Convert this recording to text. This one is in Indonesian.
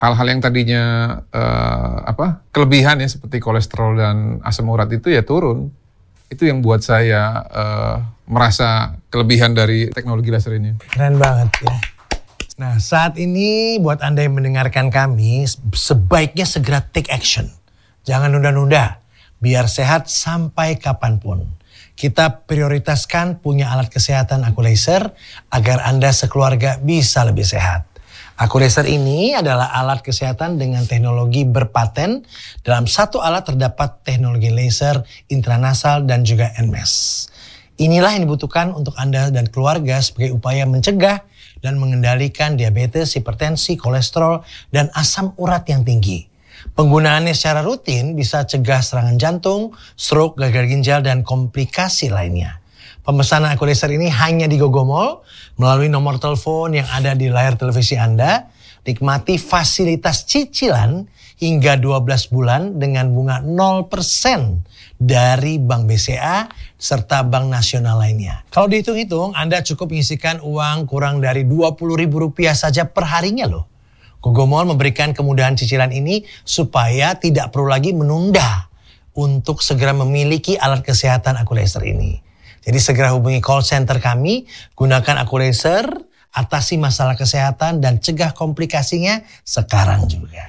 hal-hal yang tadinya kelebihan ya seperti kolesterol dan asam urat itu ya turun. Itu yang buat saya merasa kelebihan dari teknologi laser ini. Keren banget ya. Nah, saat ini buat Anda yang mendengarkan kami, sebaiknya segera take action. Jangan nunda-nunda, biar sehat sampai kapanpun. Kita prioritaskan punya alat kesehatan Aku Laser agar Anda sekeluarga bisa lebih sehat. Aku Laser ini adalah alat kesehatan dengan teknologi berpaten. Dalam satu alat terdapat teknologi laser intranasal dan juga NMES. Inilah yang dibutuhkan untuk Anda dan keluarga sebagai upaya mencegah dan mengendalikan diabetes, hipertensi, kolesterol, dan asam urat yang tinggi. Penggunaannya secara rutin bisa cegah serangan jantung, stroke, gagal ginjal, dan komplikasi lainnya. Pemesanan Aku Laser ini hanya di Gogomall melalui nomor telepon yang ada di layar televisi Anda. Nikmati fasilitas cicilan hingga 12 bulan dengan bunga 0% dari Bank BCA serta Bank Nasional lainnya. Kalau dihitung-hitung, Anda cukup mengisikan uang kurang dari Rp20.000 saja per harinya loh. Gogomall memberikan kemudahan cicilan ini supaya tidak perlu lagi menunda untuk segera memiliki alat kesehatan Aku Laser ini. Jadi segera hubungi call center kami, gunakan Aku Laser, atasi masalah kesehatan dan cegah komplikasinya sekarang juga.